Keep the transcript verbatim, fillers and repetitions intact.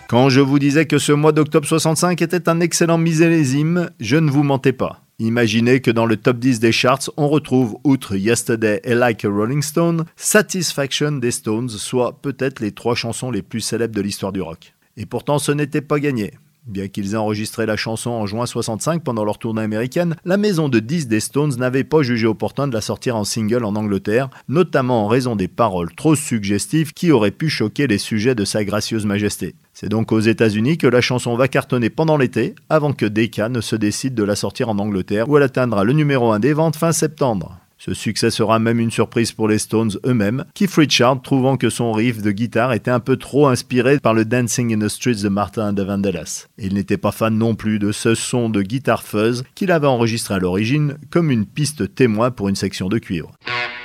Quand je vous disais que ce mois d'octobre soixante-cinq était un excellent millésime, je ne vous mentais pas. Imaginez que dans le top dix des charts, on retrouve, outre Yesterday et Like a Rolling Stone, Satisfaction des Stones, soit peut-être les trois chansons les plus célèbres de l'histoire du rock. Et pourtant, ce n'était pas gagné. Bien qu'ils aient enregistré la chanson en juin soixante-cinq pendant leur tournée américaine, la maison de disques des Stones n'avait pas jugé opportun de la sortir en single en Angleterre, notamment en raison des paroles trop suggestives qui auraient pu choquer les sujets de sa gracieuse majesté. C'est donc aux États-Unis que la chanson va cartonner pendant l'été, avant que Decca ne se décide de la sortir en Angleterre, où elle atteindra le numéro un des ventes fin septembre. Ce succès sera même une surprise pour les Stones eux-mêmes, Keith Richards trouvant que son riff de guitare était un peu trop inspiré par le Dancing in the Streets de Martin and the Vandellas. Et il n'était pas fan non plus de ce son de guitare fuzz qu'il avait enregistré à l'origine comme une piste témoin pour une section de cuivre.